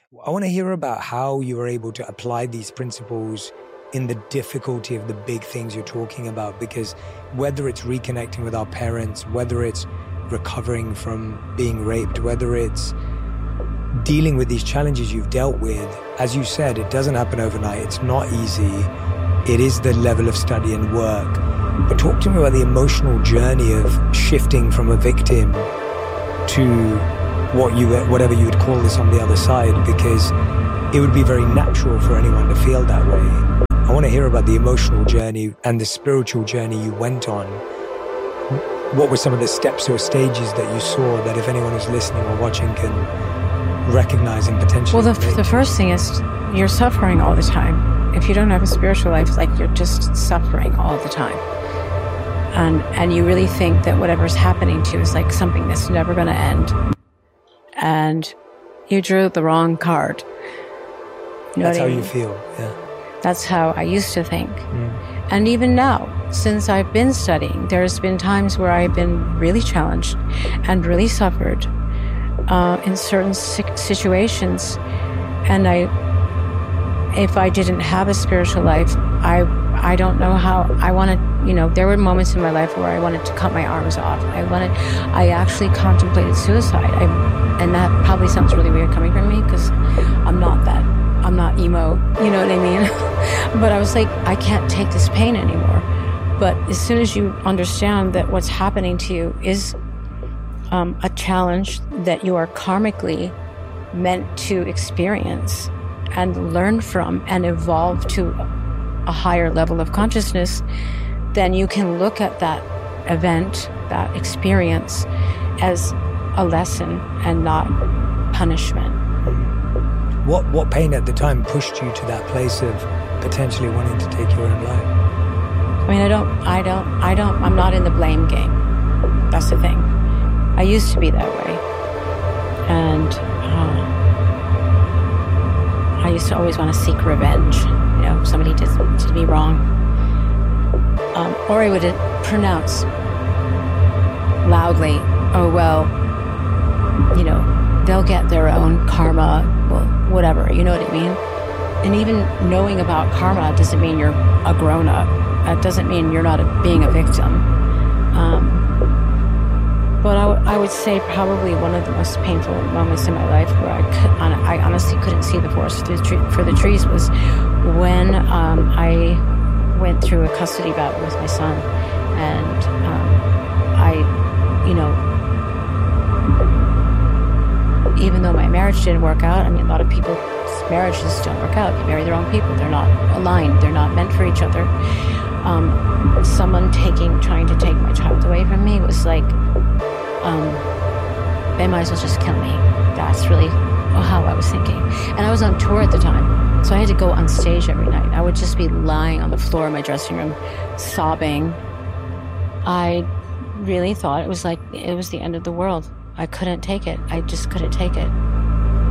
I want to hear about how you were able to apply these principles in the difficulty of the big things you're talking about, because whether it's reconnecting with our parents, whether it's recovering from being raped, whether it's dealing with these challenges you've dealt with, as you said, it doesn't happen overnight. It's not easy. It is the level of study and work. But talk to me about the emotional journey of shifting from a victim to whatever you would call this on the other side, because it would be very natural for anyone to feel that way. I want to hear about the emotional journey and the spiritual journey you went on. What were some of the steps or stages that you saw that if anyone who's listening or watching can recognize and potentially... Well, the first thing is you're suffering all the time. If you don't have a spiritual life, it's like you're just suffering all the time. And you really think that whatever's happening to you is like something that's never going to end. And you drew the wrong card. You know That's how I mean? you feel, yeah. That's how I used to think. And even now, since I've been studying, there's been times where I've been really challenged and really suffered in certain situations. And if I didn't have a spiritual life, I don't know how I wanted, there were moments in my life where I wanted to cut my arms off. I actually contemplated suicide. And that probably sounds really weird coming from me because I'm not emo, you know what I mean? But I was like, I can't take this pain anymore. But as soon as you understand that what's happening to you is a challenge that you are karmically meant to experience and learn from and evolve to a higher level of consciousness, then you can look at that event, that experience, as a lesson and not punishment. What pain at the time pushed you to that place of potentially wanting to take your own life? I mean, I'm not in the blame game. That's the thing. I used to be that way. And I used to always want to seek revenge. Somebody did me wrong. Or I would pronounce loudly, oh, well, they'll get their own karma, well, whatever, you know what I mean? And even knowing about karma doesn't mean you're a grown-up. That doesn't mean you're not being a victim. But I would say probably one of the most painful moments in my life where I honestly couldn't see the forest for the trees was when I went through a custody battle with my son. And even though my marriage didn't work out, I mean, a lot of people's marriages don't work out. They marry the wrong people. They're not aligned. They're not meant for each other. Someone trying to take my child away from me was like, they might as well just kill me. That's really how I was thinking. And I was on tour at the time, so I had to go on stage every night. I would just be lying on the floor of my dressing room, sobbing. I really thought it was the end of the world. I couldn't take it. I just couldn't take it.